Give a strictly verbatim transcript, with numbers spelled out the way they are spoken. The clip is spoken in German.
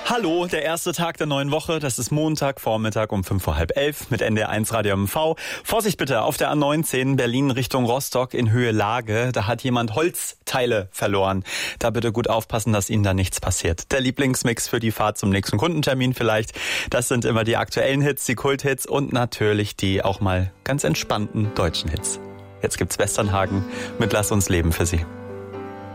Hallo, der erste Tag der neuen Woche. Das ist Montag, Vormittag um fünf Uhr halb elf mit N D R eins Radio M V. Vorsicht bitte, auf der A neunzehn Berlin Richtung Rostock in Höhe Lage. Da hat jemand Holzteile verloren. Da bitte gut aufpassen, dass Ihnen da nichts passiert. Der Lieblingsmix für die Fahrt zum nächsten Kundentermin vielleicht. Das sind immer die aktuellen Hits, die Kulthits und natürlich die auch mal ganz entspannten deutschen Hits. Jetzt gibt's Westernhagen mit Lass uns leben für Sie.